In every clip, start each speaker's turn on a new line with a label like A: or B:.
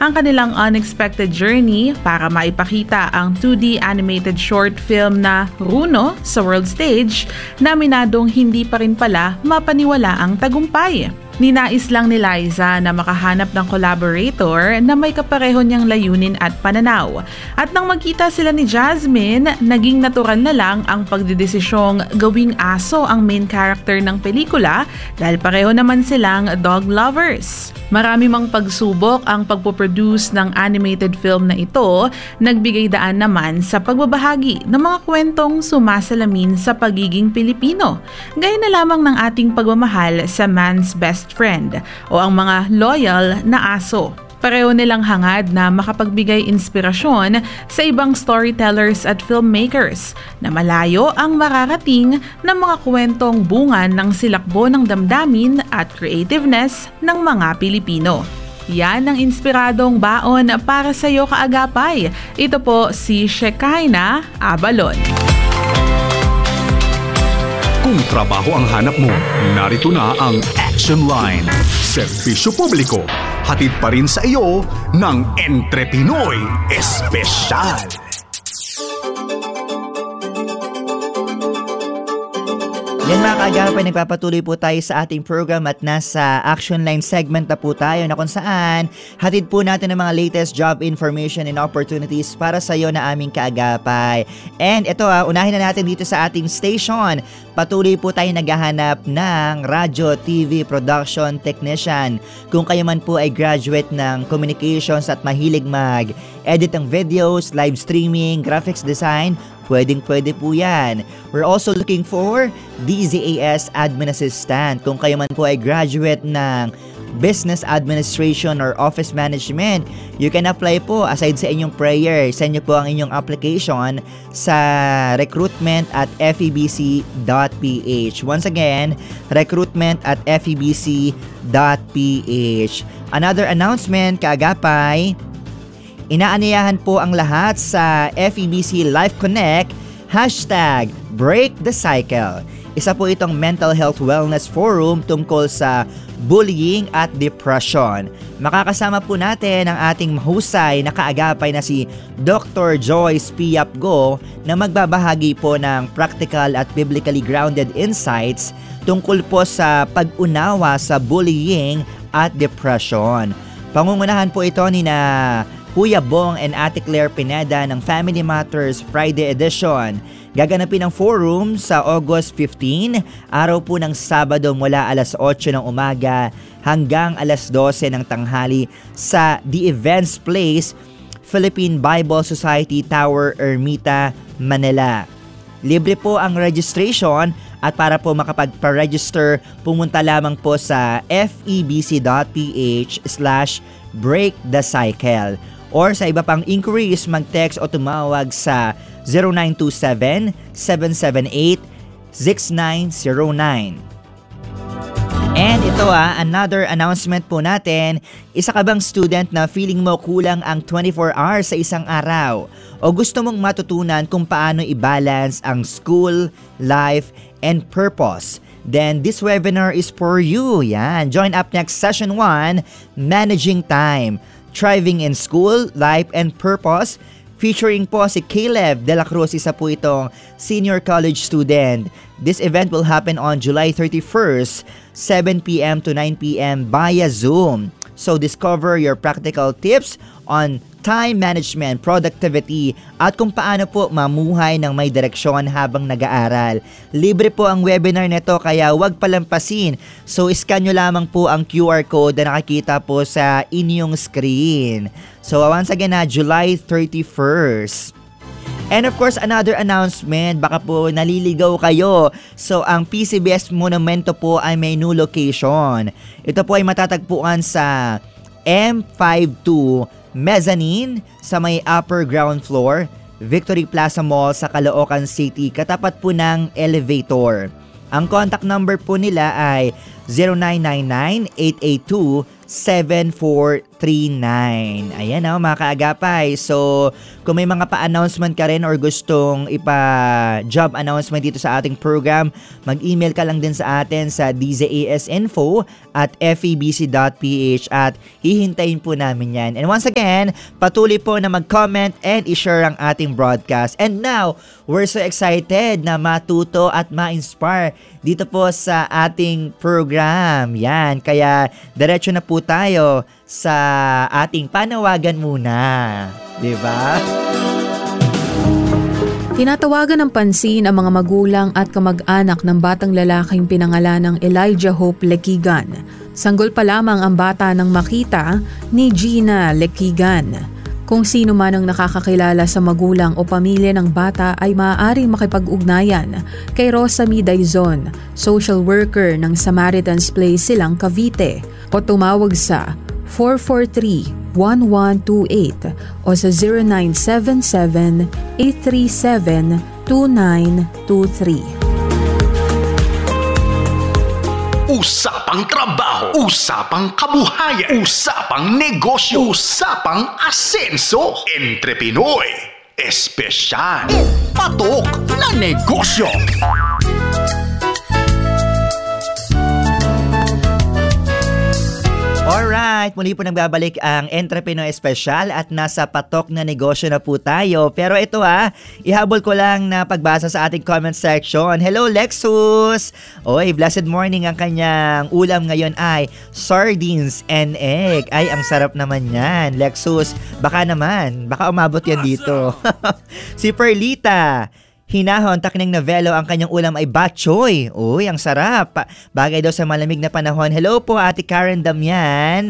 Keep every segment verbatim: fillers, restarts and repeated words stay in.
A: ang kanilang unexpected journey para maipakita ang two D animated short film na Runo sa world stage na minadong hindi pa rin pala mapaniwala ang tagumpay. Ninais lang ni Liza na makahanap ng collaborator na may kapareho niyang layunin at pananaw. At nang magkita sila ni Jasmine, naging natural na lang ang pagdedesisyong gawing aso ang main character ng pelikula dahil pareho naman silang dog lovers. Marami mang pagsubok ang pagpoproduce ng animated film na ito, nagbigay daan naman sa pagbabahagi ng mga kwentong sumasalamin sa pagiging Pilipino. Gaya na lamang ng ating pagmamahal sa man's best friend o ang mga loyal na aso. Pareho nilang hangad na makapagbigay inspirasyon sa ibang storytellers at filmmakers na malayo ang mararating ng mga kwentong bunga ng silakbo ng damdamin at creativeness ng mga Pilipino. Yan ang inspiradong baon para sa iyo kaagapay. Ito po si Shekinah Abalon.
B: Kung trabaho ang hanap mo, narito na ang Action Line. Serbisyo publiko, hatid pa rin sa iyo ng Entre Pinoy Espesyal.
C: Yan mga kaagapay, nagpapatuloy po tayo sa ating program at nasa Action Line segment na po tayo na kung saan hatid po natin ang mga latest job information and opportunities para sa iyo na aming kaagapay. And ito ha, unahin na natin dito sa ating station. Patuloy po tayo naghahanap ng radio, T V, production technician. Kung kayo man po ay graduate ng communications at mahilig mag-edit ng videos, live streaming, graphics design, pwedeng pwede po yan. We're also looking for D Z A S Admin Assistant. Kung kayo man po ay graduate ng Business Administration or Office Management, you can apply po. Aside sa inyong prayer, send nyo po ang inyong application sa recruitment at f e b c dot p h. Once again, recruitment at f e b c dot p h. Another announcement, kaagapay, inaanyayahan po ang lahat sa F E B C Life Connect, hashtag Break the Cycle. Isa po itong mental health wellness forum tungkol sa bullying at depression. Makakasama po natin ang ating mahusay na kaagapay na si Doctor Joyce Piapgo na magbabahagi po ng practical at biblically grounded insights tungkol po sa pag-unawa sa bullying at depression. Pangungunahan po ito ni na Kuya Bong and Ate Claire Pineda ng Family Matters Friday edition. Gaganapin ang forum sa August fifteenth, araw po ng Sabado mula alas otso ng umaga hanggang alas dose ng tanghali sa The Events Place, Philippine Bible Society Tower, Ermita, Manila. Libre po ang registration at para po makapagpa-register, pumunta lamang po sa f e b c dot p h slash break the cycle. Or sa iba pang inquiries, mag-text o tumawag sa zero nine two seven, seven seven eight, six nine zero nine. And ito ah, another announcement po natin. Isa ka bang student na feeling mo kulang ang twenty-four hours sa isang araw? O gusto mong matutunan kung paano i-balance ang school, life, and purpose? Then this webinar is for you. Yan. Join up next session one, Managing Time, Thriving in School, Life, and Purpose, featuring po si Caleb De La Cruz, isa po itong senior college student. This event will happen on July thirty-first, seven p m to nine p m via Zoom. So discover your practical tips on time management, productivity, at kung paano po mamuhay ng may direksyon habang nag-aaral. Libre po ang webinar nito kaya huwag palampasin. So scan nyo lamang po ang Q R code na nakikita po sa inyong screen. So once again na July thirty-first. And of course, another announcement, baka po naliligaw kayo. So, ang P C B S Monumento po ay may new location. Ito po ay matatagpuan sa M fifty-two Mezzanine sa may upper ground floor, Victory Plaza Mall sa Caloocan City, katapat po ng elevator. Ang contact number po nila ay zero nine nine nine, eight eight two, seven four three nine. Ayan o, mga kaagapay. So, kung may mga pa-announcement ka rin or gustong ipa-job announcement dito sa ating program, mag-email ka lang din sa atin sa d z a s info at f e b c dot p h at hihintayin po namin yan. And once again, patuloy po na mag-comment and i-share ang ating broadcast. And now, we're so excited na matuto at ma-inspire dito po sa ating program. Yan, kaya diretso na po tayo sa ating panawagan muna. Diba?
D: Tinatawagan ng pansin ang mga magulang at kamag-anak ng batang lalaking pinangalan ng Elijah Hope Lekigan. Sanggol pa lamang ang bata nang makita ni Gina Lekigan. Kung sino man ang nakakakilala sa magulang o pamilya ng bata ay maaaring makipag-ugnayan kay Rosa Midaizon, social worker ng Samaritan's Place Silang Cavite, o tumawag sa four four three, one one two eight o sa zero nine seven seven, eight three seven, two nine two three.
B: Usapang trabaho, usapang kabuhayan, usapang negosyo, usapang asenso. Entre Pinoy, espesyal. Patok na negosyo.
C: Alright, muli po nagbabalik ang Entre Pinoy Special at nasa patok na negosyo na po tayo. Pero ito ha, ihabol ko lang na pagbasa sa ating comment section. Hello Lexus! Oy, blessed morning. Ang kanyang ulam ngayon ay sardines and egg. Ay, ang sarap naman yan. Lexus, baka naman, baka umabot yan dito. Si Perlita, hinahon, takneng novelo, ang kanyang ulam ay batchoy. Uy, ang sarap. Bagay daw sa malamig na panahon. Hello po, Ate Karen Damian.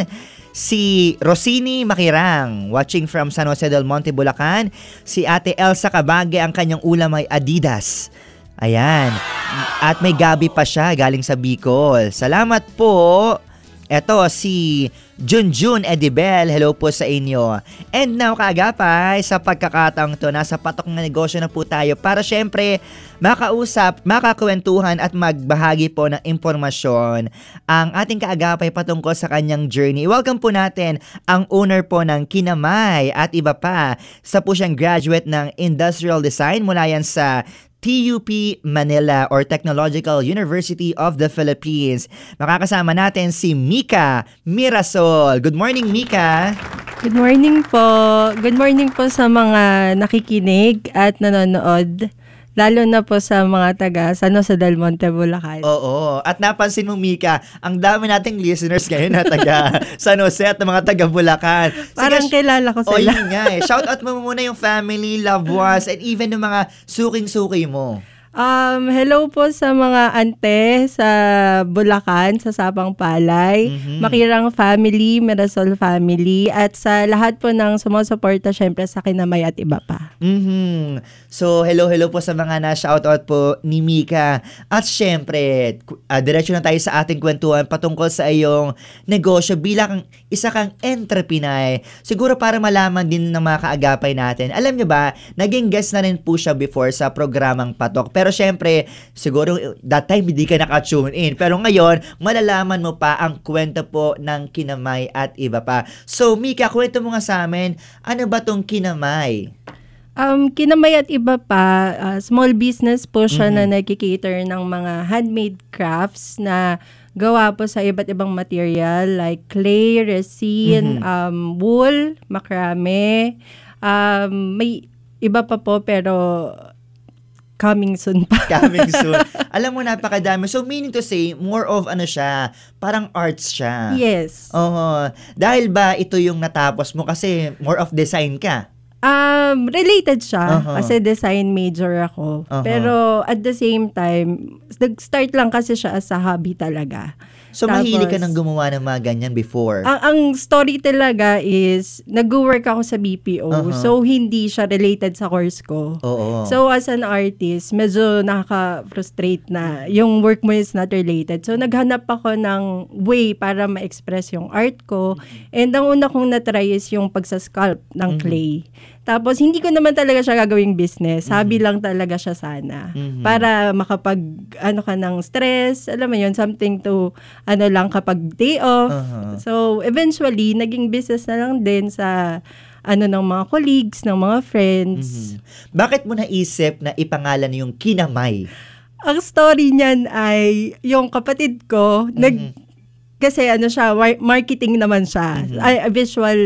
C: Si Rosini Makirang, watching from San Jose del Monte, Bulacan. Si Ate Elsa Kabage, ang kanyang ulam ay Adidas. Ayan. At may gabi pa siya galing sa Bicol. Salamat po. Eto, si Junjun Edibel, hello po sa inyo. And now, kaagapay, sa pagkakataong to, nasa patok na negosyo na po tayo para syempre makausap, makakwentuhan at magbahagi po ng impormasyon ang ating kaagapay patungkol sa kanyang journey. Welcome po natin ang owner po ng Kinamay at iba pa. Sa po siyang graduate ng Industrial Design mula yan sa T U P Manila or Technological University of the Philippines. Makakasama natin si Mika Mirasol. Good morning, Mika.
E: Good morning po. Good morning po sa mga nakikinig at nanonood. Lalo na po sa mga taga San Jose del Monte, Bulacan.
C: Oo. At napansin mo, Mika, ang dami nating listeners ngayon na taga San Jose at mga taga Bulacan. Sige,
E: parang kilala ko sila.
C: O yun nga eh. Shout out mo muna yung family, loved ones, and even yung mga suking-suki mo.
E: Um, hello po sa mga ante sa Bulacan, sa Sapang Palay, mm-hmm. Makirang family, Mirasol family, at sa lahat po ng sumusuporta syempre sa Kinamay at iba pa.
C: Mm-hmm. So, hello, hello po sa mga na-shoutout po ni Mika. At syempre, uh, diretso na tayo sa ating kwentuhan patungkol sa iyong negosyo bilang isa kang entrepreneur. Siguro para malaman din ng mga kaagapay natin. Alam niyo ba, naging guest na rin po siya before sa programang Patok. Pero syempre, siguro that time hindi ka naka-tune in. Pero ngayon, malalaman mo pa ang kwento po ng Kinamay at iba pa. So, Mika, kwento mo nga sa amin, ano ba tong Kinamay?
E: Um, Kinamay at iba pa, uh, small business po siya
C: Mm-hmm.
E: na nagkikater ng mga handmade crafts na gawa po sa iba't ibang material like clay, resin,
C: Mm-hmm.
E: um, wool, macrame. Um, may iba pa po pero coming soon pa.
C: Coming soon. Alam mo, napakadami. So, meaning to say, more of ano siya, parang arts siya.
E: Yes.
C: Oo. Dahil ba ito yung natapos mo kasi more of design ka?
E: Um, related siya
C: Uh-huh.
E: kasi design major ako.
C: Uh-huh.
E: Pero at the same time, nag-start lang kasi siya as a hobby talaga.
C: So,
E: Tapos,
C: mahilig ka nang gumawa ng mga ganyan before?
E: Ang, ang story talaga is, nag-work ako sa B P O.
C: Uh-huh.
E: So, hindi siya related sa course ko.
C: Oo.
E: So, as an artist, medyo nakaka-frustrate na yung work mo is not related. So, naghanap ako ng way para ma-express yung art ko. And ang una kong na-try is yung pagsasculpt ng clay. Tapos, hindi ko naman talaga siya gagawing business. Hobby mm-hmm. lang talaga siya sana. Mm-hmm. Para makapag, ano ka ng stress, alam mo yun, something to, ano lang, kapag day off. Uh-huh. So, eventually, naging business na lang din sa, ano, ng mga colleagues, ng mga friends.
C: Mm-hmm. Bakit mo naisip na ipangalan yung Kinamay?
E: Ang story niyan ay, yung kapatid ko, mm-hmm. nag, kasi ano siya, marketing naman siya. Mm-hmm. Ay, visual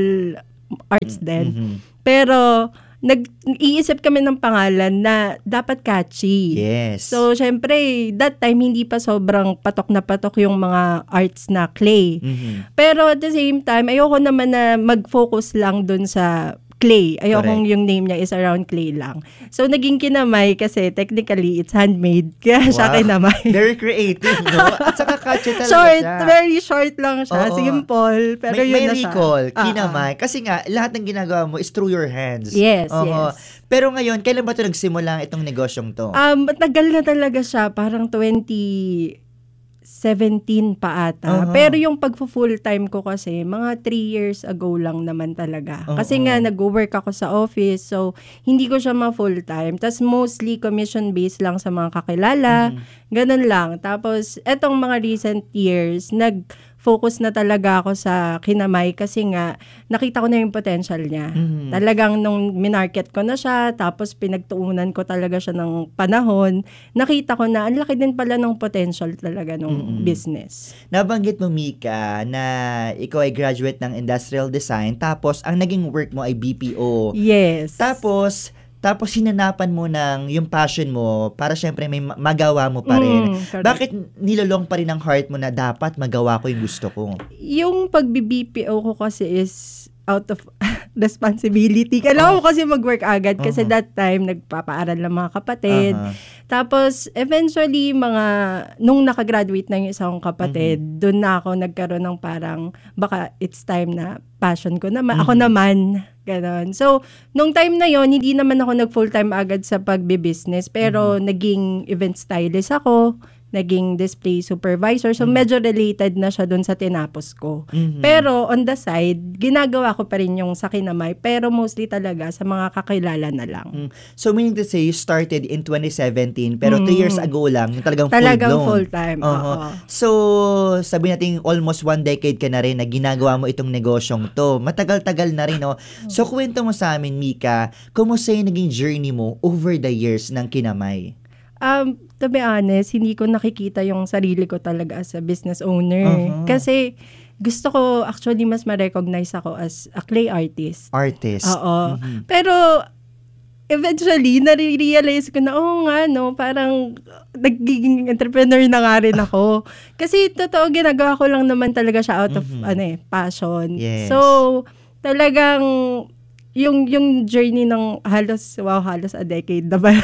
E: arts din. Mm-hmm. Pero, nag-iisip kami ng pangalan na dapat catchy.
C: Yes.
E: So, syempre, that time, hindi pa sobrang patok na patok yung mga arts na clay. Mm-hmm. Pero at the same time, ayoko naman na mag-focus lang dun sa clay. Ayokong yung name niya is around clay lang. So, naging Kinamay kasi technically, it's handmade. Kaya wow. siya Kinamay.
C: Very creative, no? At saka catchy talaga
E: short,
C: siya.
E: Very short lang siya.
C: Oo.
E: Simple. Pero
C: may,
E: yun
C: may
E: na siya.
C: recall, Kinamay.
E: Uh-huh.
C: Kasi nga, lahat ng ginagawa mo is through your hands.
E: Yes,
C: uh-huh.
E: yes.
C: Pero ngayon, kailan ba ito nagsimula itong negosyong to?
E: Um, matagal na talaga siya. Parang twenty seventeen pa ata. Uh-huh. Pero yung pag-full time ko kasi, mga three years ago lang naman talaga. Uh-huh. Kasi nga, nag-work ako sa office, so hindi ko siya ma-full time. Tapos mostly commission-based lang sa mga kakilala. Uh-huh. Ganun lang. Tapos, etong mga recent years, nag- focus na talaga ako sa Kinamay kasi nga nakita ko na yung potential niya. Mm-hmm. Talagang nung minarket ko na siya, tapos pinagtuunan ko talaga siya ng panahon, nakita ko na ang laki din pala ng potential talaga ng mm-hmm. business.
C: Nabanggit mo, Mika, na ikaw ay graduate ng industrial design, tapos ang naging work mo ay B P O.
E: Yes.
C: Tapos, Tapos hinanapan mo ng yung passion mo para syempre may magawa mo pa rin. Mm, bakit nilolong pa rin ang heart mo na dapat magawa ko yung gusto ko?
E: Yung pag-B P O ko kasi is out of responsibility. Kailangan oh. ko kasi mag-work agad kasi uh-huh. that time nagpapaaral ng mga kapatid. Uh-huh. Tapos eventually mga nung nakagraduate na yung isang kapatid, uh-huh. doon na ako nagkaroon ng parang baka it's time na passion ko naman. Uh-huh. Ako naman. Ganon. So, nung time na yon hindi naman ako nag-full-time agad sa pagbe-business, pero mm-hmm. naging event stylist ako, naging display supervisor. So, mm-hmm. medyo related na siya dun sa tinapos ko. Mm-hmm. Pero, on the side, ginagawa ko pa rin yung sa Kinamay, pero mostly talaga sa mga kakilala na lang. Mm-hmm.
C: So, meaning to say, you started in twenty seventeen, pero mm-hmm. two years ago lang, yung talagang,
E: talagang
C: full-blown.
E: full-time. Uh-huh.
C: So, sabi natin, almost one decade ka na rin na ginagawa mo itong negosyong to. Matagal-tagal na rin, no? So, kwento mo sa amin, Mika, kumusta yung naging journey mo over the years ng Kinamay?
E: Um, to be honest, hindi ko nakikita yung sarili ko talaga as a business owner. Uh-huh. Kasi gusto ko actually mas ma-recognize ako as a clay artist.
C: Artist.
E: Oo. Mm-hmm. Pero eventually, nare-realize ko na, oo nga, no, parang nagiging entrepreneur na nga rin ako. Kasi totoo, ginagawa ko lang naman talaga siya out of mm-hmm. ano eh, passion.
C: Yes.
E: So, talagang yung yung journey ng halos, wow, halos a decade na ba?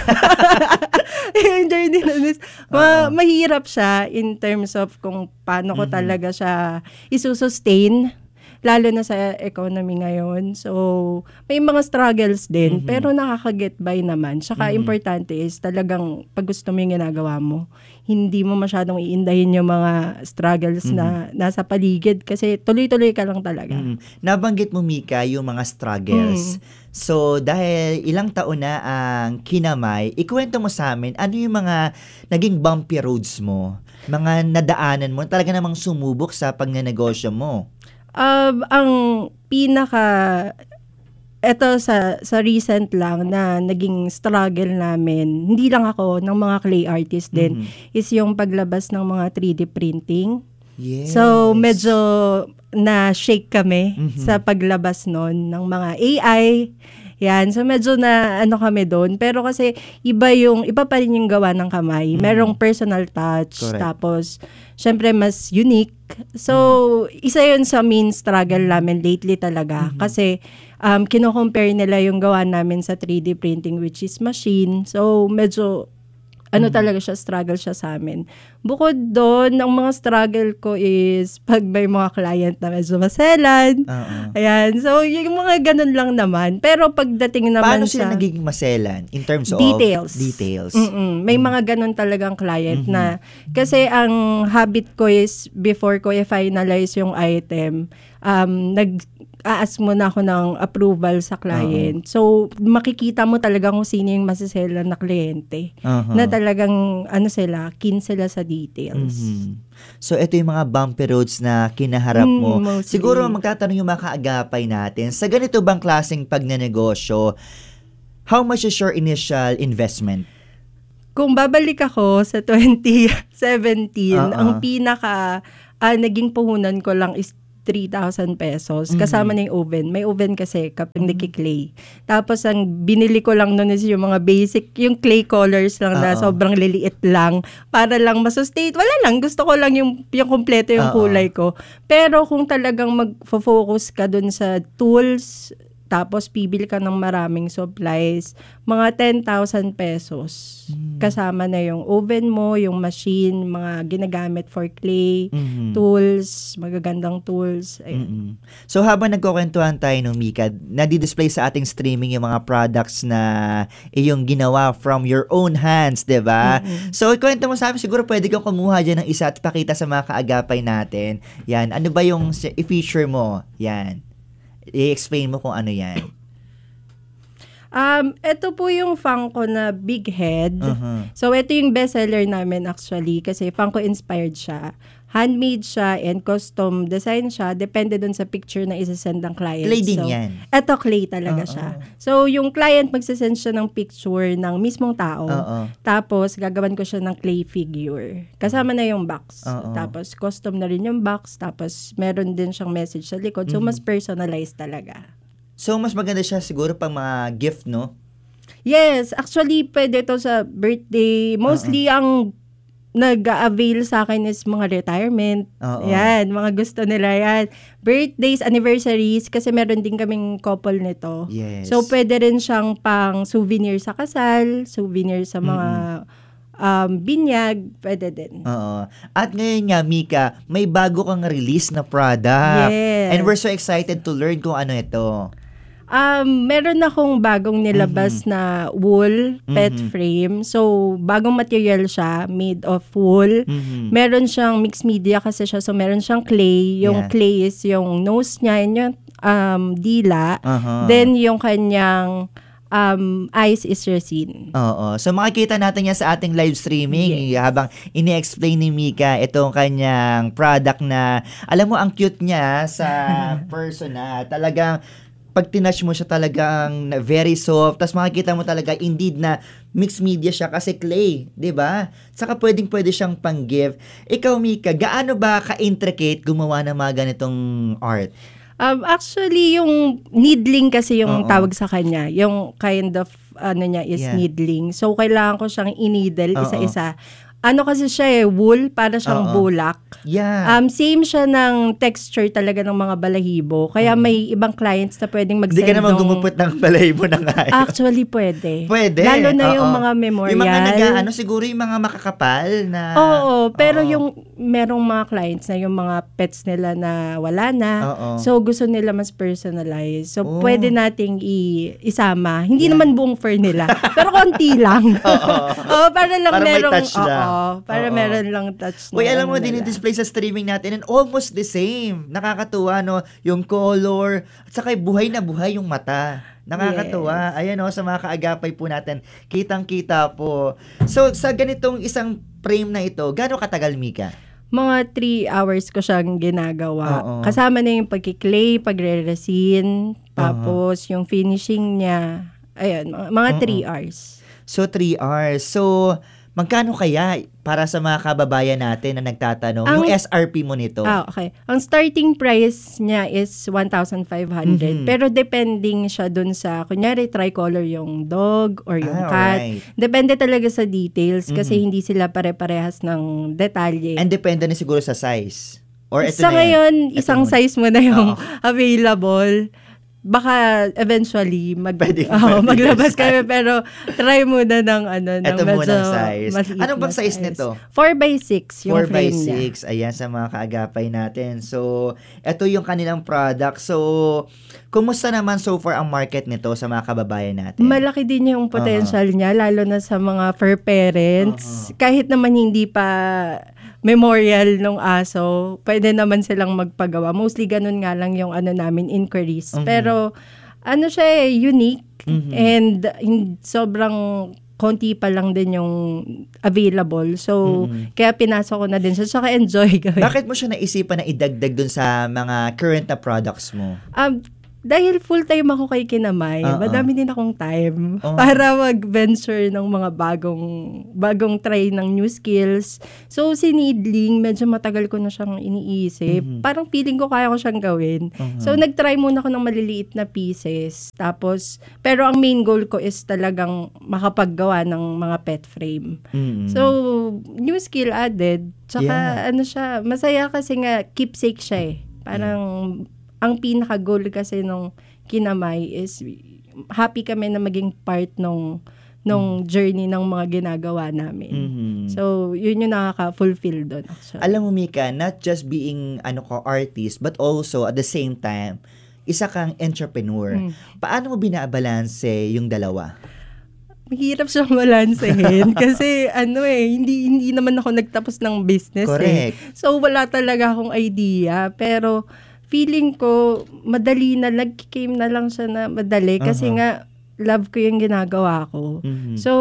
E: Yung journey na this, ma- mahirap siya in terms of kung paano ko mm-hmm. talaga siya isusustain, lalo na sa economy ngayon. So, may mga struggles din, mm-hmm. pero nakaka-get by naman. Saka mm-hmm. importante is talagang pag gusto mo yung ginagawa mo, hindi mo masyadong iindahin yung mga struggles mm-hmm. na nasa paligid kasi tuloy-tuloy ka lang talaga.
C: Mm-hmm. Nabanggit mo, Mika, yung mga struggles. Mm-hmm. So, dahil ilang taon na ang Kinamay, ikwento mo sa amin, ano yung mga naging bumpy roads mo? Mga nadaanan mo, talaga namang sumubok sa pagnenegosyo mo?
E: Um, ang pinaka, eto sa, sa recent lang na naging struggle namin, hindi lang ako, ng mga clay artist din, mm-hmm. is yung paglabas ng mga three D printing.
C: Yes.
E: So, medyo na-shake kami mm-hmm. sa paglabas nun ng mga A I. Yan. So, medyo na ano kami doon. Pero kasi, iba yung, iba pa rin yung gawa ng kamay. Mm-hmm. Merong personal touch. Correct. Tapos, syempre, mas unique. So, mm-hmm. isa yun sa main struggle namin lately talaga. Mm-hmm. Kasi, um, kino-compare nila yung gawa namin sa three D printing, which is machine. So, medyo, ano mm-hmm. talaga siya, struggle siya sa amin. Bukod doon, ang mga struggle ko is pag may mga client na medyo maselan. Uh-uh. Ayan. So, yung mga ganun lang naman. Pero pagdating naman
C: Paano
E: sa...
C: Paano sila nagiging maselan? In terms
E: details.
C: of details.
E: Mm-mm. May mm-hmm. mga ganun talagang client mm-hmm. na... Kasi ang habit ko is, before ko i-finalize yung item, um, nag-aas mo na ako ng approval sa client. Uh-huh. So, makikita mo talaga kung sino yung masisela na kliyente. Uh-huh. Na talagang, ano sila, keen sila sa details.
C: Mm-hmm. So, ito yung mga bumpy roads na kinaharap mo.
E: Mm,
C: Siguro, magtatanong yung mga kaagapay natin, sa ganito bang klaseng pagnenegosyo, how much is your initial investment?
E: Kung babalik ako sa twenty seventeen, uh-uh. ang pinaka uh, naging puhunan ko lang is three thousand pesos. Kasama mm-hmm. na yung oven. May oven kasi kapag mm-hmm. naki-clay. Tapos ang binili ko lang nun is yung mga basic, yung clay colors lang uh-uh. na sobrang liliit lang para lang masustain. Wala lang. Gusto ko lang yung, yung kompleto yung uh-uh. kulay ko. Pero kung talagang mag-focus ka dun sa tools, tapos pibili ka ng maraming supplies, mga ten thousand pesos. Mm. Kasama na yung oven mo, yung machine, mga ginagamit for clay, mm-hmm. tools, magagandang tools.
C: Mm-hmm. So habang nagkukwentuhan tayo ng Mika, nadi-display sa ating streaming yung mga products na iyong ginawa from your own hands, diba? Mm-hmm. So ikwento mo sa amin, siguro pwede kang kumuha dyan ng isa at pakita sa mga kaagapay natin. Yan, ano ba yung i-feature mo? Yan. I-explain mo kung ano yan.
E: Um, ito po yung Funko na big head. Uh-huh. So, ito yung bestseller namin actually kasi Funko inspired siya. Handmade siya and custom design siya. Depende dun sa picture na isasend ng client.
C: Clay din
E: so,
C: yan?
E: Ito clay talaga uh-uh. siya. So, yung client magsasend siya ng picture ng mismong tao. Uh-uh. Tapos, gagawan ko siya ng clay figure. Kasama na yung box. Uh-uh. Tapos, custom na rin yung box. Tapos, meron din siyang message sa likod. So, mm-hmm. mas personalized talaga.
C: So, mas maganda siya siguro pang mga gift, no?
E: Yes. Actually, pwede ito sa birthday. Mostly, uh-uh. ang nag-avail sa akin is mga retirement. Oo. Yan, mga gusto nila yan. Birthdays, anniversaries, kasi meron din kaming couple nito.
C: Yes.
E: So, pwede rin siyang pang souvenir sa kasal, souvenir sa mga mm-hmm. um, binyag, pwede din.
C: Oo. At ngayon nga, Mika, may bago kang release na product.
E: Yes.
C: And we're so excited to learn kung ano ito.
E: Um, meron akong bagong nilabas mm-hmm. na wool pet mm-hmm. frame. So, bagong material siya, made of wool. Mm-hmm. Meron siyang mixed media kasi siya. So, meron siyang clay. Yung yeah. clay is yung nose niya, yung um, dila. Uh-huh. Then, yung kanyang um, eyes is resin.
C: Oo. So, makikita natin yan sa ating live streaming. Yes. Habang ini-explain ni Mika itong kanyang product na, alam mo, ang cute niya sa personal. Talagang, pag tinash mo siya talagang very soft, tapos makikita mo talaga indeed na mixed media siya kasi clay, di ba? Saka pwedeng-pwede siyang pang-give. Ikaw, Mika, gaano ba ka-intricate gumawa ng mga ganitong art?
E: Um, actually, yung needling kasi yung Uh-oh. tawag sa kanya. Yung kind of, ano niya is yeah. needling. So, kailangan ko siyang i-needle Uh-oh. isa-isa. Ano kasi siya eh, wool, para siyang Uh-oh. bulak.
C: Yeah.
E: Um, same siya ng texture talaga ng mga balahibo. Kaya uh-huh. may ibang clients na pwedeng mag-send
C: Hindi ka naman
E: ng...
C: gumupot ng balahibo ng ayaw.
E: Actually, pwede.
C: Pwede.
E: Lalo na
C: Uh-oh.
E: yung mga memorial.
C: Yung mga nag-ano, siguro yung mga makakapal na...
E: Oo, pero Uh-oh. yung merong mga clients na yung mga pets nila na wala na. Uh-oh. So, gusto nila mas personalized. So, oh. pwede nating i- isama. Hindi yeah. naman buong fur nila. Pero konti lang. Oo. Oo, para lang
C: para
E: merong...
C: may touch lang.
E: Oo, para Uh-oh. meron lang touch.
C: Uy, alam mo, din-display sa streaming natin and almost the same. Nakakatuwa, no? Yung color, at saka buhay na buhay yung mata. Nakakatuwa. Yes. Ayan, no? Sa mga kaagapay po natin, kitang-kita po. So, sa ganitong isang frame na ito, gaano katagal, Mika?
E: Mga three hours ko siyang ginagawa.
C: Uh-oh.
E: Kasama na yung pagkiklay, pagre-resin, tapos uh-huh. yung finishing niya. Ayun, mga three hours.
C: So, three hours. So, magkano kaya para sa mga kababayan natin na nagtatanong? Ang, yung S R P mo nito?
E: Ah, okay. Ang starting price niya is one thousand five hundred. Mm-hmm. Pero depending siya dun sa, kunyari, tricolor yung dog or yung ah, cat. Right. Depende talaga sa details kasi mm-hmm. hindi sila pare-parehas ng detalye.
C: And depende na siguro sa size? Or ito
E: sa
C: na
E: ngayon,
C: ito
E: isang
C: mo size mo
E: na yung oh. available. Baka eventually mag
C: pwede,
E: oh,
C: pwede
E: maglabas kami pero try muna ng ano ng
C: ito
E: medyo
C: muna size. Anong bang size, size nito?
E: four by six yung
C: four by
E: frame niya.
C: six. Ayan sa mga kaagapay natin. So, ito yung kanilang product. So, kumusta naman so far ang market nito sa mga kababayan natin?
E: Malaki din yung potential uh-huh. niya lalo na sa mga fur parents. Uh-huh. Kahit naman hindi pa memorial ng aso, pwede naman silang magpagawa. Mostly ganun nga lang yung ano namin, inquiries.
C: Mhm.
E: Pero ano siya eh, unique
C: Mhm.
E: and in, sobrang konti pa lang din yung available. So,
C: Mhm.
E: kaya pinasok ko na din siya. Saka enjoy gawin.
C: Bakit mo siya naisipan na idagdag dun sa mga current na products mo?
E: Um, dahil full-time ako kay Kinamay,
C: Oo.
E: madami din akong time
C: Oo.
E: para mag-venture ng mga bagong bagong try ng new skills. So, si Needling, medyo matagal ko na siyang iniisip.
C: Mhm.
E: Parang feeling ko kaya ko siyang gawin.
C: Mhm.
E: So, nag-try muna ako ng maliliit na pieces. Tapos, pero ang main goal ko is talagang makapaggawa ng mga pet frame.
C: Mhm.
E: So, new skill added. Tsaka,
C: Yeah.
E: ano siya, masaya kasi nga, keepsake siya eh. Parang, ang pinaka-goal kasi nung Kinamay is happy kami na maging part nung nung journey ng mga ginagawa namin.
C: Mhm.
E: So, yun yung nakaka-fulfill doon. Actually.
C: Alam mo, Mika, not just being ano ko artist, but also at the same time, isa kang entrepreneur.
E: Mm.
C: Paano mo binabalanse yung dalawa?
E: Mahirap siyang balansehin kasi ano eh, hindi hindi naman ako nagtapos ng business eh.
C: Correct.
E: So, wala talaga akong idea. Pero, feeling ko, madali na, nag-came na lang siya na madali kasi
C: Uh-huh.
E: nga, love ko yung ginagawa ko.
C: Mhm.
E: So,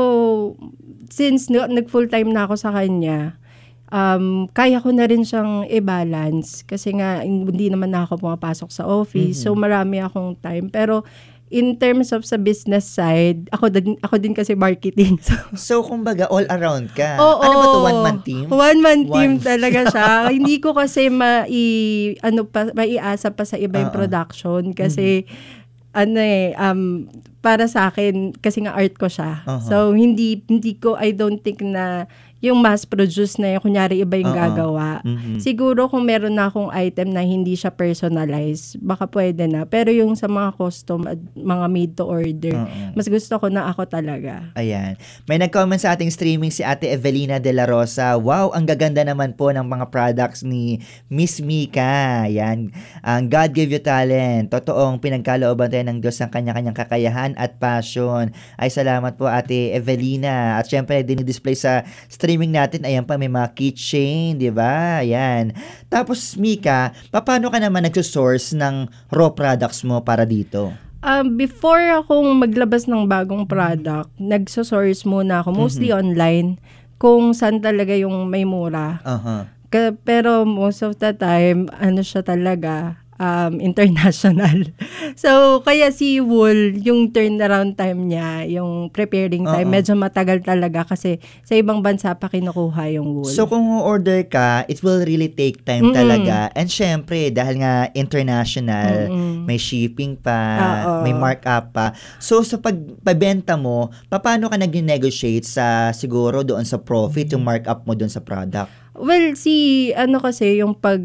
E: since no, nag-full time na ako sa kanya, um, kaya ko na rin siyang i-balance kasi nga, hindi naman na ako pumapasok sa office.
C: Mhm.
E: So, marami akong time. Pero, in terms of sa business side, ako din, ako din kasi marketing. So,
C: So, kumbaga, all around ka.
E: Oo.
C: Ano ba to, one-man team?
E: One-man team
C: One-
E: talaga siya. Hindi ko kasi mai, ano pa, maiasa pa sa iba yung
C: Oo.
E: production kasi ano eh, um, para sa akin, kasi nga art ko siya.
C: Uh-huh.
E: So, hindi, hindi ko, I don't think na yung mass-produce na yung, kunyari iba yung
C: Oo.
E: gagawa.
C: Mhm.
E: Siguro kung meron na akong item na hindi siya personalized, baka pwede na. Pero yung sa mga custom at mga made to order,
C: Oo.
E: mas gusto ko na ako talaga.
C: Ayan. May nag-comment sa ating streaming si Ate Evelina De La Rosa. Wow, ang gaganda naman po ng mga products ni Miss Mika. Ayan. Ang God give you talent. Totoong pinagkalooban tayo ng Diyos ang kanya-kanyang kakayahan at passion. Ay, salamat po Ate Evelina. At syempre, dinidisplay sa streaming natin, ayan pa, may mga keychain, di ba? Ayan. Tapos, Mika, paano ka naman nagsusource ng raw products mo para dito?
E: Um, before akong maglabas ng bagong product, nagso-source muna ako, mostly online, kung saan talaga yung may mura.
C: Aha.
E: Ka- pero most of the time, ano siya talaga, um, international. So, kaya si Wool, yung turnaround time niya, yung preparing time,
C: Oo.
E: medyo matagal talaga kasi sa ibang bansa pa kinukuha yung wool.
C: So, kung order ka, it will really take time
E: Mm-mm.
C: talaga. And syempre, dahil nga international,
E: Mm-mm.
C: may shipping pa,
E: Oo.
C: may markup pa. So, sa pagpabenta mo, paano ka nag-negotiate sa siguro doon sa profit, yung markup mo doon sa product?
E: Well, si, ano kasi, yung pag,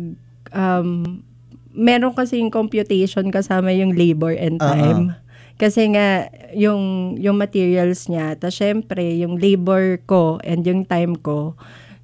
E: um, meron kasi yung computation kasama yung labor and time. Kasi nga, yung, yung materials niya, ta syempre, yung labor ko and yung time ko.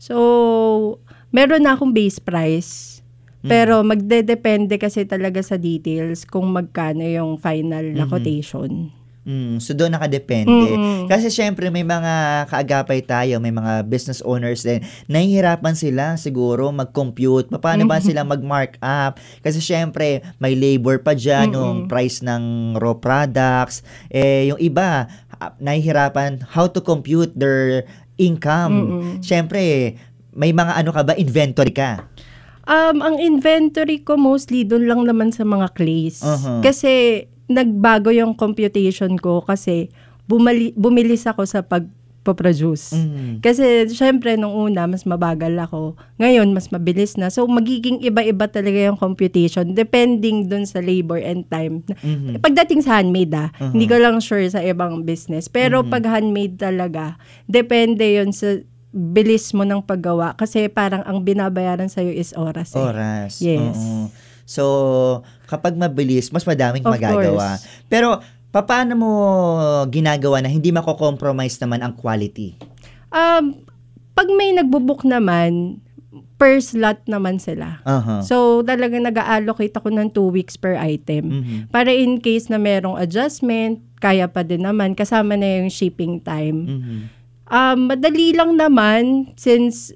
E: So, meron na akong base price. Pero magdedepende kasi talaga sa details kung magkano yung final na
C: Mhm.
E: quotation.
C: Mm, so doon nakadepende.
E: Mm-mm.
C: Kasi syempre may mga kaagapay tayo, may mga business owners din, nahihirapan sila siguro mag-compute, paano ba sila mag-mark up? Kasi syempre may labor pa dyan,
E: Mm-mm.
C: yung price ng raw products. Eh, yung iba, ah, nahihirapan how to compute their income.
E: Mm-mm.
C: Syempre, may mga ano ka ba, inventory ka?
E: Um, ang inventory ko mostly doon lang naman sa mga clays.
C: Uh-huh.
E: Kasi nagbago yung computation ko kasi bumali, bumilis ako sa pagpo-produce.
C: Mm.
E: Kasi syempre nung una mas mabagal ako. Ngayon mas mabilis na. So magiging iba-iba talaga yung computation depending doon sa labor and time.
C: Mhm.
E: Pagdating sa handmade ah,
C: Uh-huh.
E: hindi ko lang sure sa ibang business. Pero
C: Mhm.
E: pag handmade talaga, depende yon sa bilis mo ng paggawa kasi parang ang binabayaran sa'yo is oras eh.
C: Oras.
E: Yes.
C: Oo. So, kapag mabilis, mas madaming
E: Of
C: magagawa.
E: course.
C: Pero, paano mo ginagawa na hindi mako-compromise naman ang quality?
E: Um, pag may nagbo-book naman, per slot naman sila.
C: Aha.
E: So, talagang nag-allocate ako ng two weeks per item.
C: Mhm.
E: Para in case na merong adjustment, kaya pa din naman, kasama na yung shipping time.
C: Mhm.
E: Um, madali lang naman since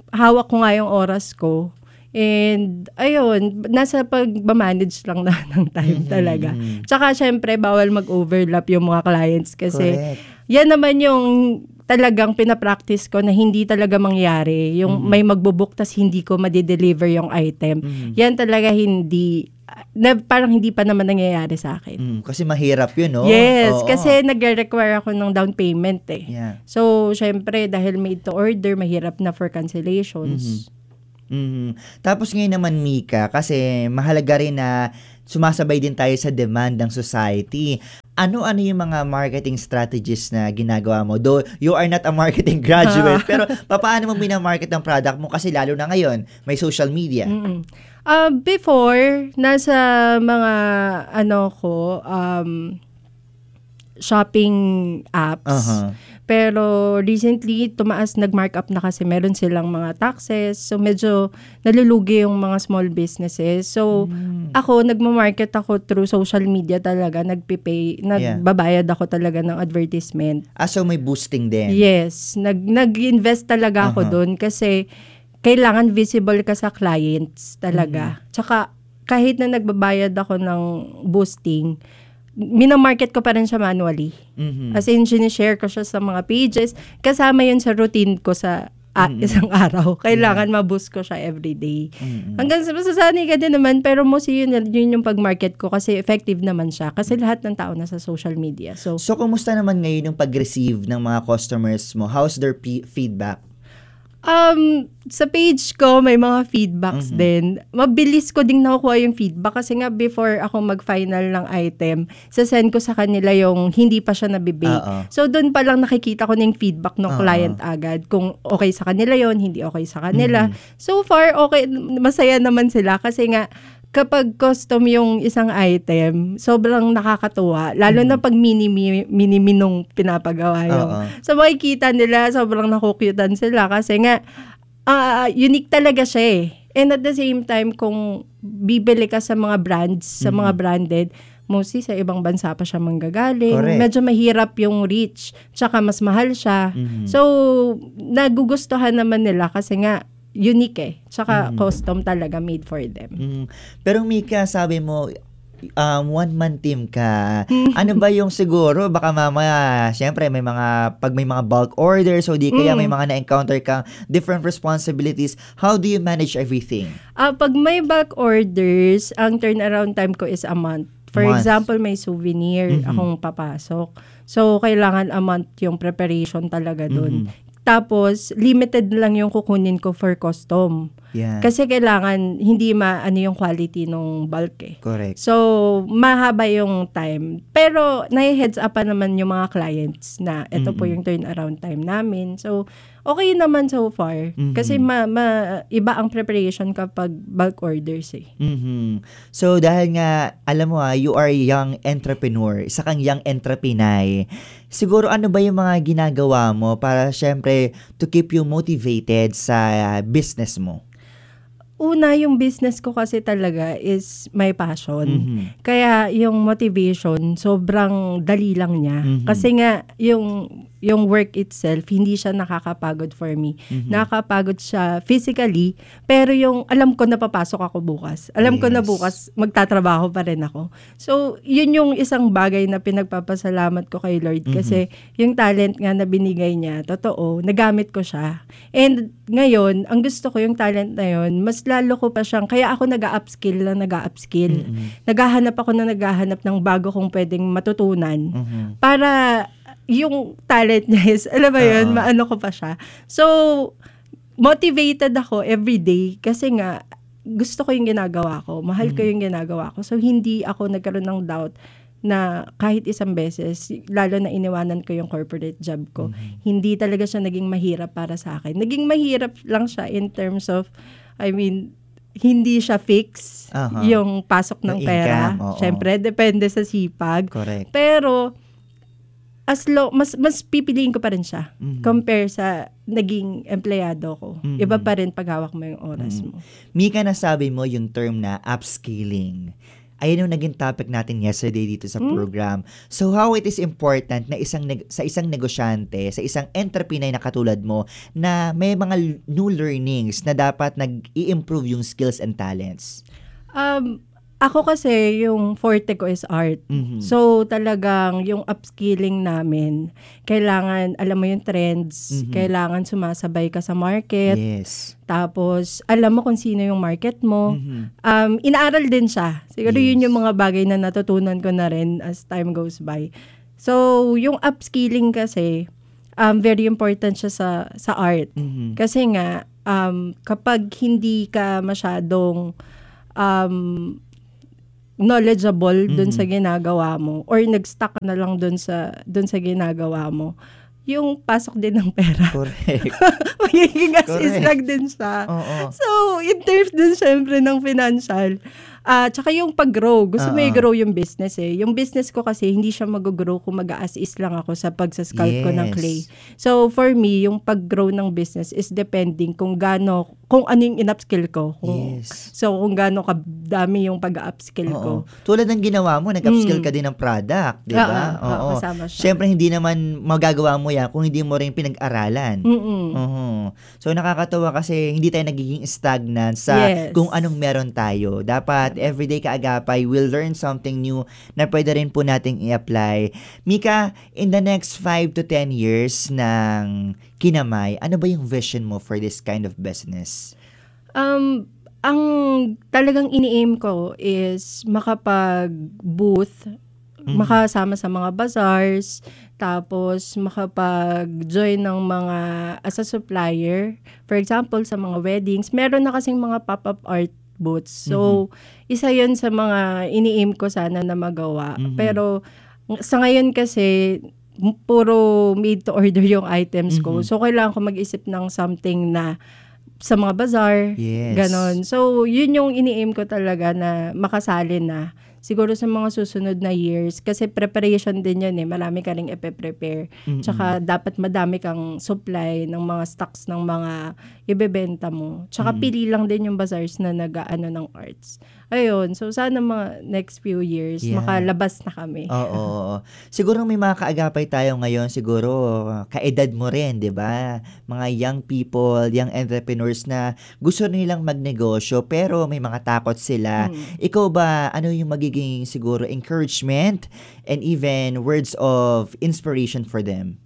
E: hawak ko nga yung oras ko. And, ayun, nasa pag-manage lang na ng time
C: Mhm.
E: talaga. Tsaka, syempre, bawal mag-overlap yung mga clients kasi
C: Correct.
E: yan naman yung talagang pinapractice ko na hindi talaga mangyari. Yung
C: Mhm.
E: may magbubook tas hindi ko madideliver yung item.
C: Mhm.
E: Yan talaga hindi, na, parang hindi pa naman nangyayari sa akin.
C: Mm, kasi mahirap yun, no?
E: Yes,
C: Oo.
E: kasi nagre-require ako ng down payment eh.
C: Yeah.
E: So, syempre, dahil made to order, mahirap na for cancellations.
C: Mhm. Tapos ngayon naman, Mika, kasi mahalaga rin na sumasabay din tayo sa demand ng society. Ano-ano yung mga marketing strategies na ginagawa mo? Though you are not a marketing graduate, pero paano mo minamarket ang product mo? Kasi lalo na ngayon, may social media.
E: Mm-mm. Uh, before, nasa mga, ano ko, um, shopping apps.
C: Uh-huh.
E: Pero recently, tumaas, nag-markup na kasi meron silang mga taxes. So, medyo nalulugi yung mga small businesses. So,
C: Mm.
E: ako, nagmamarket ako through social media talaga. Nagpipay, nagbabayad ako talaga ng advertisement.
C: Ah, so may boosting din.
E: Yes. Nag, nag-invest talaga ako
C: Uh-huh.
E: doon kasi kailangan visible ka sa clients talaga. Tsaka, kahit na nagbabayad ako ng boosting, minamarket ko pa rin siya manually.
C: Mhm.
E: As in, sinishare ko siya sa mga pages. Kasama yun sa routine ko sa a-
C: Mm-mm.
E: isang araw. Kailangan ma-boost ko siya everyday.
C: Mm-mm.
E: Hanggang sa masasanay ka din naman, pero mostly yun, yun yung pag-market ko kasi effective naman siya. Kasi lahat ng tao nasa social media. So,
C: So, kumusta naman ngayon yung pag-receive ng mga customers mo? How's their p- feedback?
E: Um, sa page ko, may mga feedbacks
C: Mhm.
E: din. Mabilis ko ding nakukuha yung feedback kasi nga before ako mag-final ng item, sasend ko sa kanila yung hindi pa siya nabibake.
C: Oo.
E: So, doon pa lang nakikita ko na yung feedback ng
C: Oo.
E: client agad. Kung okay sa kanila yon, hindi okay sa kanila.
C: Mhm.
E: So far, okay, masaya naman sila kasi nga, kapag custom yung isang item, sobrang nakakatuwa. Lalo na pag mini-mi, mini-minong pinapagawa yung.
C: Oo.
E: So makikita nila, sobrang nakukyutan sila kasi nga, ah, unique talaga siya eh. And at the same time, kung bibili ka sa mga brands, sa mga branded, mostly sa ibang bansa pa siya manggagaling.
C: Correct.
E: Medyo mahirap yung reach. Tsaka mas mahal siya.
C: Mhm.
E: So, nagugustuhan naman nila kasi nga, unique eh. Tsaka
C: Mhm.
E: custom talaga, made for them.
C: Mm. Pero Mika, sabi mo, um, one-man team ka. Ano ba yung siguro, baka mamaya, syempre may mga, pag may mga bulk orders, o di kaya
E: Mm.
C: may mga na-encounter kang different responsibilities, how do you manage everything?
E: Ah, pag may bulk orders, ang turnaround time ko is a month. For
C: Month.
E: example, may souvenir
C: Mhm.
E: akong papasok. So, kailangan a month yung preparation talaga dun.
C: Mhm.
E: Tapos, limited lang yung kukunin ko for custom.
C: Yeah.
E: Kasi kailangan hindi maano yung quality ng bulk eh.
C: Correct.
E: So, mahaba yung time. Pero, nai-heads up pa naman yung mga clients na ito po
C: Mm-mm.
E: yung turnaround time namin. So, okay naman so far.
C: Mhm.
E: Kasi ma, ma- iba ang preparation kapag bulk orders eh.
C: Mhm. So, dahil nga, alam mo ah, you are young entrepreneur, isa kang young entrepreneur. Siguro ano ba yung mga ginagawa mo para syempre to keep you motivated sa ah, business mo?
E: Una, yung business ko kasi talaga is my passion.
C: Mhm.
E: Kaya yung motivation, sobrang dali lang niya.
C: Mhm.
E: Kasi nga, yung yung work itself, hindi siya nakakapagod for me.
C: Mhm.
E: Nakakapagod siya physically, pero yung alam ko na papasok ako bukas. Alam ko na
C: Yes.
E: bukas magtatrabaho pa rin ako. So, yun yung isang bagay na pinagpapasalamat ko kay Lord.
C: Mhm.
E: Kasi yung talent nga na binigay niya, totoo, nagamit ko siya. And ngayon, ang gusto ko yung talent na yun, mas lalo ko pa siyang, kaya ako nag-upskill lang nag-upskill.
C: Mhm.
E: Naghahanap ako na naghahanap ng bago kong pwedeng matutunan
C: Mhm.
E: para yung talent niya is, alam mo yun,
C: Oo.
E: maano ko pa siya. So, motivated ako every day kasi nga, gusto ko yung ginagawa ko. Mahal ko yung ginagawa ko. So, hindi ako nagkaroon ng doubt na kahit isang beses, lalo na iniwanan ko yung corporate job ko, hindi talaga siya naging mahirap para sa akin. Naging mahirap lang siya in terms of, I mean, hindi siya fix
C: Aha.
E: yung pasok ng
C: Yung
E: pera.
C: income, oo.
E: Siyempre, depende sa sipag.
C: Correct.
E: Pero, as low, mas mas pipiliin ko pa rin siya
C: Mhm.
E: compare sa naging empleyado ko.
C: Mhm.
E: Iba pa rin pag hawak mo yung oras
C: Mhm.
E: mo.
C: Mika, nasabi mo yung term na upscaling. Ayun yung naging topic natin yesterday dito sa program. So how it is important na isang neg- sa isang negosyante, sa isang entrepreneur na katulad mo, na may mga new learnings na dapat nag-i-improve yung skills and talents.
E: Um, ako kasi, yung forte ko is art.
C: Mhm.
E: So, talagang yung upskilling namin, kailangan, alam mo yung trends,
C: Mhm.
E: kailangan sumasabay ka sa market,
C: Yes.
E: tapos alam mo kung sino yung market mo.
C: Mhm.
E: Um, inaaral din siya. Siguro
C: Yes.
E: yun yung mga bagay na natutunan ko na rin as time goes by. So, yung upskilling kasi, um, very important siya sa, sa art.
C: Mhm.
E: Kasi nga, um, kapag hindi ka masyadong um, knowledgeable dun
C: Mhm.
E: sa ginagawa mo or nag-stuck ka na lang dun sa dun sa ginagawa mo, yung pasok din ng pera.
C: Correct.
E: Magiging as is
C: Correct.
E: lang din siya.
C: Oo.
E: So, in terms din syempre ng financial, ah tsaka yung pag-grow. Gusto mo
C: Oo.
E: i-grow yung business eh. Yung business ko kasi, hindi siya mag-grow kung mag-as is lang ako sa pagsasculpt ko ng
C: Yes.
E: clay. So, for me, yung pag-grow ng business is depending kung gaano, kung ano yung in-upskill ko. Kung,
C: Yes.
E: So, kung gaano kadami yung pag-upskill ko.
C: Oo. Tulad ng ginawa mo, nag-upskill
E: Mm.
C: ka din ng product, di ba?
E: Oo, oo, kasama siya.
C: Siyempre, hindi naman magagawa mo yan kung hindi mo rin pinag-aralan.
E: Mm-mm.
C: Oo. So, nakakatawa kasi hindi tayo nagiging stagnant sa
E: Yes.
C: kung anong meron tayo. Dapat, everyday kaagapay, we'll learn something new na pwede rin po nating i-apply. Mika, in the next five to ten years ng Kinamay, ano ba yung vision mo for this kind of business?
E: Um, ang talagang ini-aim ko is makapag-booth, makasama sa mga bazaars, tapos makapag-join ng mga as a supplier. For example, sa mga weddings, meron na kasing mga pop-up art booths. So, isa yun sa mga ini-aim ko sana na magawa.
C: Mhm.
E: Pero, sa ngayon kasi, m- puro made to order yung items ko.
C: Mhm.
E: So, kailangan ko mag-isip ng something na sa mga bazaar,
C: Yes.
E: ganon. So, yun yung ini-aim ko talaga na makasali na siguro sa mga susunod na years. Kasi preparation din yun eh. Marami ka ring ipe-prepare.
C: Mm-mm.
E: Tsaka dapat madami kang supply ng mga stocks ng mga ibebenta mo. Tsaka
C: Mm.
E: pili lang din yung bazaars na nag-ano ng arts. Ayun. So, sana mga next few years,
C: Yeah.
E: makalabas na kami.
C: Oo, oo. Siguro may mga kaagapay tayo ngayon, siguro kaedad mo rin, di ba? Mga young people, young entrepreneurs na gusto nilang magnegosyo pero may mga takot sila.
E: Mm.
C: Ikaw ba, ano yung magiging siguro encouragement and even words of inspiration for them?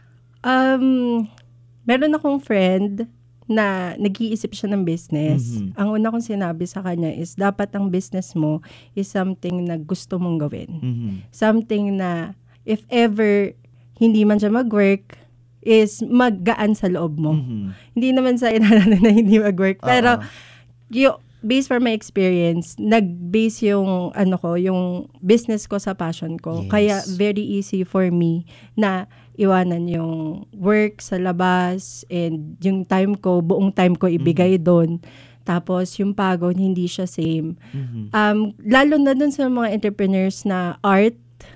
E: Um, meron akong friend na nag-iisip siya ng business.
C: Mhm.
E: Ang una kong sinabi sa kanya is dapat ang business mo is something na gusto mong gawin.
C: Mhm.
E: Something na if ever hindi man siya mag-work, is maggaan sa loob mo.
C: Mhm.
E: Hindi naman sa inalanan na hindi mag-work. Pero,
C: Oo.
E: yung, based from my experience, nag-base yung, ano ko, yung business ko sa passion ko.
C: Yes.
E: Kaya, very easy for me na iwanan yung work sa labas and yung time ko, buong time ko ibigay doon. Tapos, yung pagod, hindi siya same.
C: Mhm.
E: Um, lalo na dun sa mga entrepreneurs na art,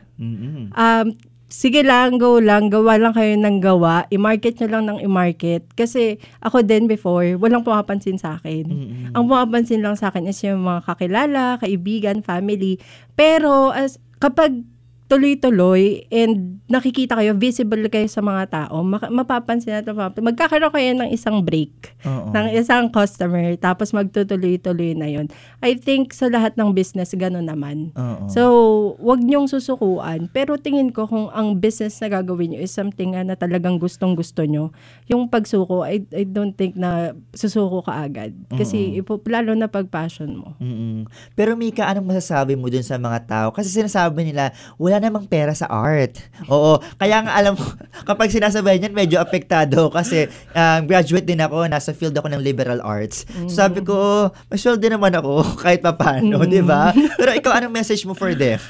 C: Mhm.
E: um, sige lang, go lang, gawa lang kayo ng gawa, i-market nyo lang ng i-market. Kasi ako din before, walang pumapansin sa akin.
C: Mhm.
E: Ang pumapansin lang sa akin is yung mga kakilala, kaibigan, family. Pero as kapag tuloy-tuloy and nakikita kayo, visible kayo sa mga tao, maka- mapapansin natin, magkakaroon kayo ng isang break,
C: Oo.
E: ng isang customer, tapos magtutuloy-tuloy na yon. I think sa lahat ng business, gano'n naman.
C: Oo.
E: So, wag niyong susukuan. Pero tingin ko kung ang business na gagawin niyo is something na talagang gustong-gusto niyo, yung pagsuko, I, I don't think na susuko ka agad. Kasi, ipo, lalo na pag passion mo.
C: Mm-mm. Pero Mika, anong masasabi mo dun sa mga tao? Kasi sinasabi nila, wala namang pera sa art. Oo. Kaya nga alam mo, kapag sinasabi niyan, medyo apektado kasi um, graduate din ako, nasa field ako ng liberal arts. So sabi ko, oh, may sweldo naman ako kahit papano, di ba? Pero ikaw, anong message mo for them?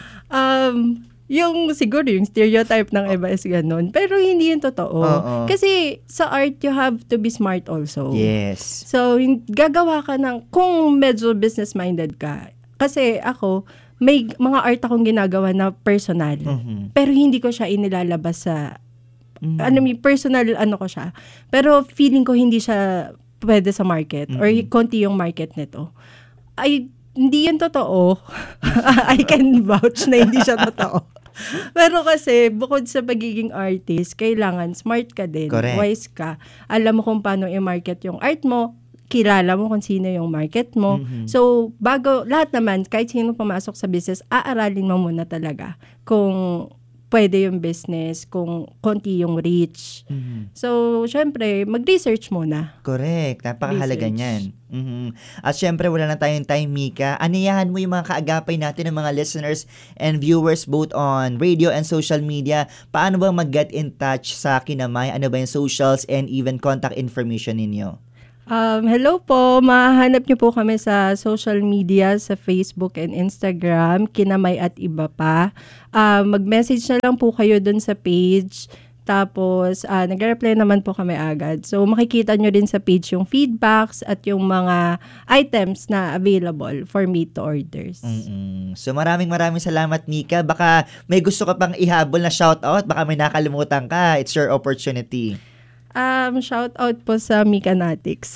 E: Um, yung siguro yung stereotype ng iba is ganun. Pero hindi yung totoo.
C: Oo.
E: Kasi sa art, you have to be smart also.
C: Yes.
E: So, hin- gagawa ka ng, kung medyo business-minded ka, kasi ako, may mga art akong ginagawa na personal.
C: Mhm.
E: Pero hindi ko siya inilalabas sa,
C: Mhm.
E: ano, may personal, ano ko siya. Pero feeling ko hindi siya pwede sa market or
C: Mhm.
E: konti yung market nito. I hindi yan totoo. I can vouch na hindi siya totoo. Pero kasi, bukod sa pagiging artist, kailangan smart ka din,
C: Correct.
E: wise ka. Alam mo kung paano i-market yung art mo, kilala mo kung sino yung market mo.
C: Mhm.
E: So, bago, lahat naman, kahit sino pumasok sa business, aaralin mo muna talaga kung pwede yung business, kung konti yung reach.
C: Mhm.
E: So, syempre, mag-research muna.
C: Correct. Napakahalaga
E: Research.
C: niyan. Mhm. At syempre, wala na tayong time, Mika. Aniyahan mo yung mga kaagapay natin ng mga listeners and viewers both on radio and social media. Paano ba mag-get in touch sa Kinamay? Ano ba yung socials and even contact information ninyo?
E: Um, hello po, mahanap niyo po kami sa social media, sa Facebook and Instagram, Kinamay at iba pa. Uh, mag-message na lang po kayo dun sa page. Tapos, uh, nag-reply naman po kami agad. So, makikita nyo din sa page yung feedbacks at yung mga items na available for made to orders.
C: Mm-mm. So, maraming maraming salamat, Mika. Baka may gusto ka pang ihabol na shoutout. Baka may nakalimutan ka. It's your opportunity.
E: Um, shout out po sa Mikanatics.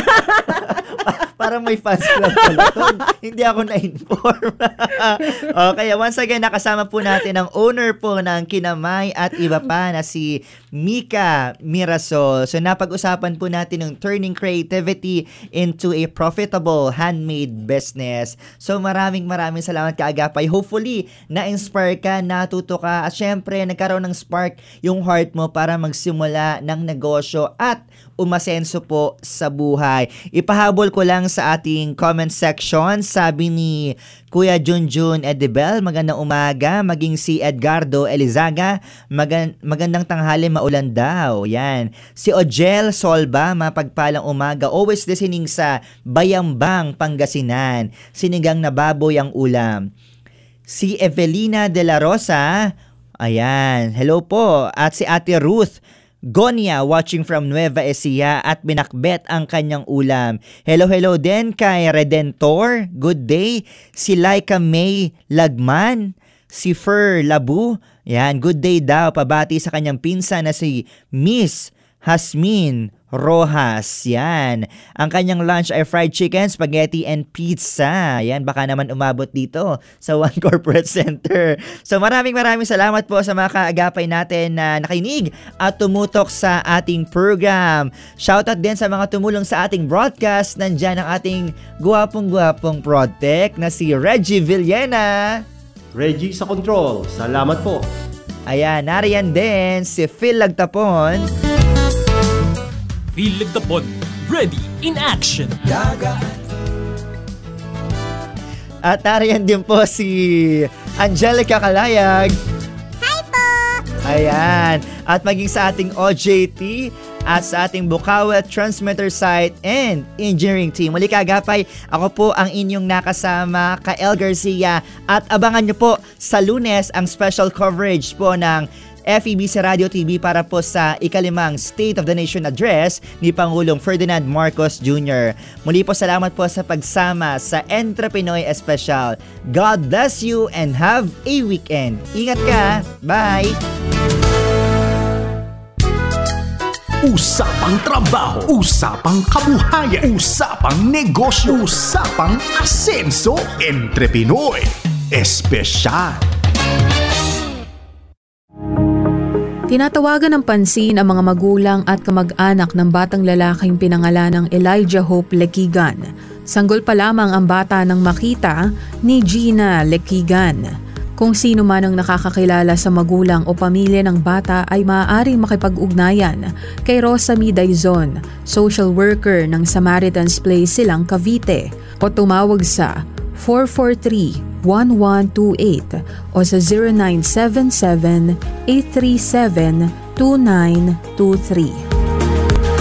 C: Parang may fans club pala doon. Hindi ako na-inform. Okay, once again, nakasama po natin ang owner po ng Kinamay at iba pa na si Mika Mirasol. So, napag-usapan po natin yung turning creativity into a profitable handmade business. So, maraming maraming salamat kaagapay. Hopefully, na-inspire ka, natuto ka, at syempre, nagkaroon ng spark yung heart mo para magsimula ng negosyo at umasenso po sa buhay. Ipahabol ko lang sa ating comment section. Sabi ni Kuya Junjun Edibel, magandang umaga. Maging si Edgardo Elizaga, magan- magandang tanghali, maulan daw. Yan. Si Ojel Solba, mapagpalang umaga. Always listening sa Bayambang, Pangasinan. Sinigang na baboy ang ulam. Si Evelina De La Rosa, ayan, hello po. At si Ate Ruth Gonia, watching from Nueva Ecija at binakbet ang kanyang ulam. Hello, hello din kay Redentor. Good day. Si Laika May Lagman. Si Fer Labu. Yan, good day daw. Pabati sa kanyang pinsan na si Miss Hasmin Rojas. Yan. Ang kanyang lunch ay fried chicken, spaghetti, and pizza. Yan, baka naman umabot dito sa One Corporate Center. So maraming maraming salamat po sa mga kaagapay natin na nakinig at tumutok sa ating program. Shoutout din sa mga tumulong sa ating broadcast. Nandyan ang ating guwapong-guwapong ProdTech na si Reggie Villena.
F: Reggie sa control. Salamat po.
C: Ayan, nariyan din si Phil Lagtapon.
G: Phil Lagtapon, ready in action.
C: At nariyan din po si Angelica Kalayag.
H: Hi po!
C: Ayan. At maging sa ating O J T at sa ating Bukawe Transmitter Site and Engineering Team. Muli kaagapay, ako po ang inyong nakasama, Kael Garcia. At abangan nyo po sa Lunes ang special coverage po ng F E B C Radio T V para po sa ikalimang State of the Nation Address ni Pangulong Ferdinand Marcos Junior Muli po salamat po sa pagsama sa Entre Pinoy Especial. God bless you and have a weekend. Ingat ka. Bye!
B: Usapang trabaho, usapang kabuhayan, usapang negosyo, usapang asenso, Entre Pinoy Espesyal.
D: Tinatawagan ng pansin ang mga magulang at kamag-anak ng batang lalaking pinangalan ng Elijah Hope Lekigan. Sanggol pa lamang ang bata nang makita ni Gina Lekigan. Kung sino man ang nakakakilala sa magulang o pamilya ng bata ay maaaring makipag-ugnayan kay Rosa Daizon, social worker ng Samaritan's Place Silang Cavite, o tumawag sa four four three, one one two eight o sa zero nine seven seven, eight three seven, two nine two three.